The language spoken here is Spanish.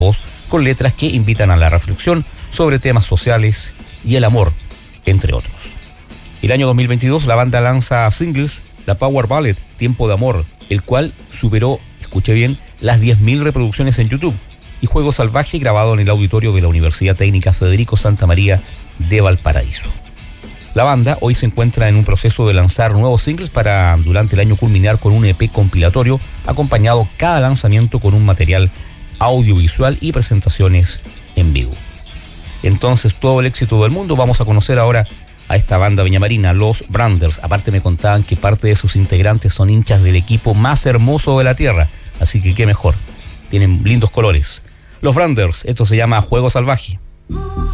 con letras que invitan a la reflexión sobre temas sociales y el amor, entre otros. El año 2022 la banda lanza singles, la Power Ballad, Tiempo de Amor, el cual superó, escuche bien, las 10.000 reproducciones en YouTube, y Juego Salvaje, grabado en el auditorio de la Universidad Técnica Federico Santa María de Valparaíso. La banda hoy se encuentra en un proceso de lanzar nuevos singles para durante el año culminar con un EP compilatorio, acompañado cada lanzamiento con un material audiovisual y presentaciones en vivo. Entonces, todo el éxito del mundo. Vamos a conocer ahora a esta banda viñamarina, los Branders. Aparte me contaban que parte de sus integrantes son hinchas del equipo más hermoso de la tierra, así que qué mejor, tienen lindos colores. Los Branders, esto se llama Juego Salvaje.